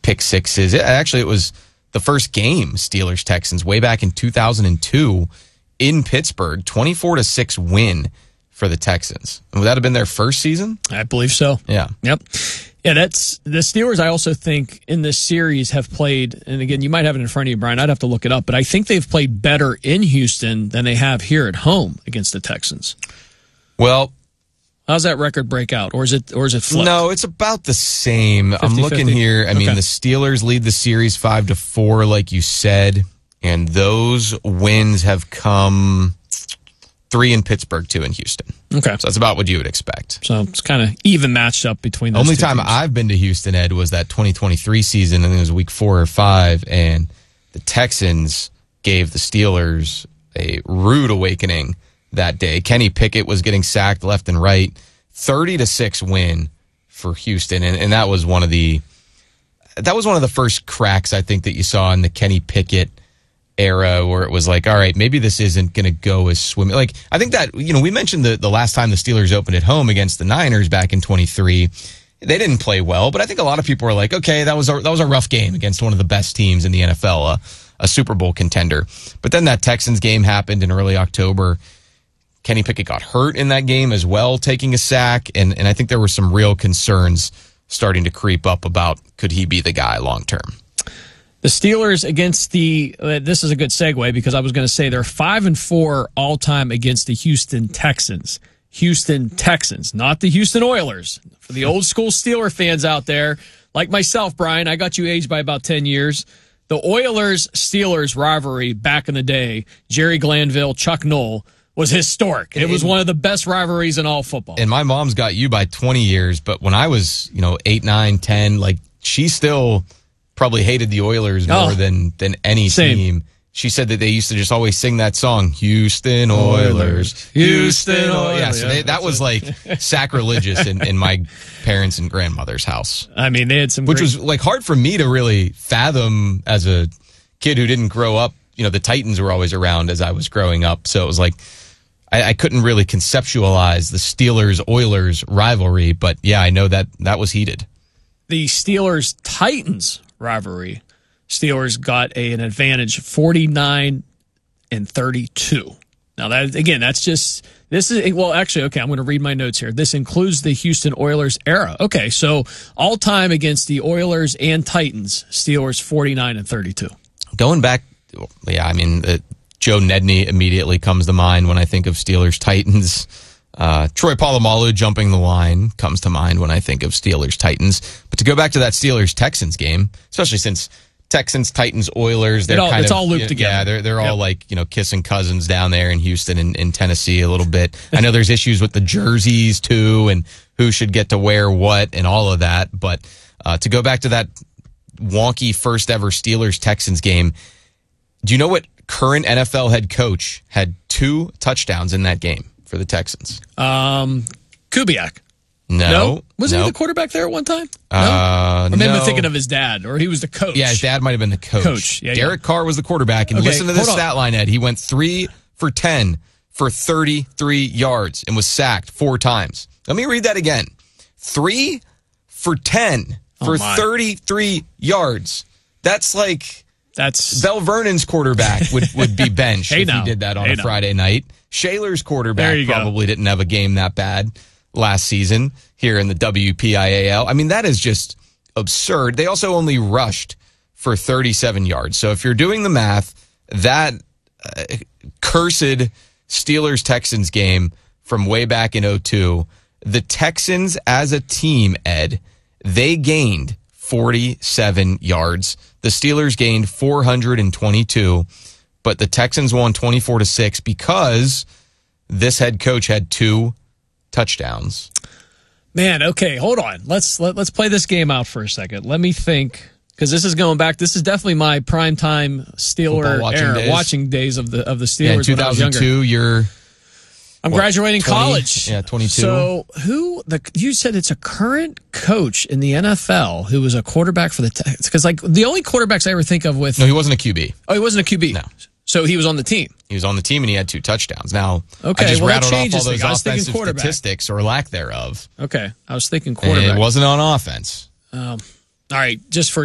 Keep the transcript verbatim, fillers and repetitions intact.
pick sixes. It, actually, it was the first game, Steelers-Texans, way back in two thousand two in Pittsburgh, twenty-four to six win for the Texans. Would that have been their first season? I believe so. Yeah. Yep. Yeah, that's the Steelers. I also think in this series have played, and again, you might have it in front of you, Brian. I'd have to look it up, but I think they've played better in Houston than they have here at home against the Texans. Well, how's that record break out, or is it, or is it flipped? No, it's about the same. fifty, I'm looking fifty? here. I mean, Okay. the Steelers lead the series five to four, like you said, and those wins have come three in Pittsburgh, two in Houston. Okay. So that's about what you would expect. So it's kind of even matched up between those Only two time teams. I've been to Houston, Ed, was that twenty twenty-three season, and it was week four or five, and the Texans gave the Steelers a rude awakening that day. Kenny Pickett was getting sacked left and right. thirty to six win for Houston, and, and that was one of the that was one of the first cracks, I think, that you saw in the Kenny Pickett era, where it was like, all right, maybe this isn't going to go as swimming. Like, I think that, you know, we mentioned the, the last time the Steelers opened at home against the Niners back in twenty-three. They didn't play well, but I think a lot of people were like, okay, that was a, that was a rough game against one of the best teams in the N F L, a, a Super Bowl contender. But then that Texans game happened in early October. Kenny Pickett got hurt in that game as well, taking a sack, and, and I think there were some real concerns starting to creep up about could he be the guy long term. The Steelers against the, uh, this is a good segue because I was going to say they're five and four all time against the Houston Texans. Houston Texans, not the Houston Oilers. For the old school Steeler fans out there, like myself, Brian, I got you aged by about ten years. The Oilers-Steelers rivalry back in the day, Jerry Glanville, Chuck Noll, was historic. It was one of the best rivalries in all football. And my mom's got you by twenty years, but when I was, you know, eight, nine, ten, like, she still probably hated the Oilers more Oh, than than any same. team. She said that they used to just always sing that song, Houston Oilers, Houston Oilers. Yeah, so they, that was like sacrilegious in, in my parents' and grandmother's house. I mean, they had some Which great- was like hard for me to really fathom as a kid who didn't grow up. You know, the Titans were always around as I was growing up. So it was like, I, I couldn't really conceptualize the Steelers-Oilers rivalry. But yeah, I know that that was heated. the Steelers-Titans rivalry, Steelers got a, an advantage forty-nine and thirty-two. Now, that again, that's just, this is, well, actually, okay, I'm going to read my notes here. This includes the Houston Oilers era. Okay, so all time against the Oilers and Titans, Steelers forty-nine and thirty-two. Going back, yeah, I mean, uh, Joe Nedney immediately comes to mind when I think of Steelers-Titans. Uh, Troy Polamalu jumping the line comes to mind when I think of Steelers-Titans. But to go back to that Steelers-Texans game, especially since Texans, Titans, Oilers, they're It all- kind it's of all looped yeah, together. Yeah, they're they're all Yep. like, you know, kissing cousins down there in Houston and in Tennessee a little bit. I know there's issues with the jerseys too, and who should get to wear what and all of that. But uh, to go back to that wonky first ever Steelers-Texans game, do you know what current N F L head coach had two touchdowns in that game for the Texans? Um, Kubiak. No. No? Was no. he the quarterback there at one time? No? Uh, or maybe no. I'm thinking of his dad, or he was the coach. Yeah, his dad might have been the coach. Coach, yeah, Derek yeah. Carr was the quarterback. And Okay, listen to this hold on. stat line, Ed. He went three for ten for thirty-three yards and was sacked four times. Let me read that again. Three for ten for Oh, my. thirty-three yards. That's like That's Bell Vernon's quarterback would, would be benched Hey if now. he did that on Hey a now. Friday night. Shaler's There quarterback you go. probably didn't have a game that bad last season here in the W P I A L. I mean, that is just absurd. They also only rushed for thirty-seven yards. So if you're doing the math, that uh, cursed Steelers-Texans game from way back in oh two, the Texans as a team, Ed, they gained forty-seven yards. The Steelers gained four hundred twenty-two, but the Texans won twenty-four to six because this head coach had two touchdowns. Man, okay, hold on. Let's let, let's play this game out for a second. Let me think, because this is going back. This is definitely my primetime Steeler Football watching era, days. watching days of the of the Yeah, in Steelers when I was younger. two thousand two, you're I'm what, graduating twenty? college. Yeah, twenty-two. So who the you said it's a current coach in the N F L who was a quarterback for the Texans? Because like the only quarterbacks I ever think of with no, he wasn't a Q B. oh he wasn't a Q B. No. So he was on the team. He was on the team and he had two touchdowns. Now, Okay, I just well, that rattled off all changes those things. I was thinking offensive quarterback. statistics or lack thereof. Okay, I was thinking And quarterback. it wasn't on offense. Um, all right, just for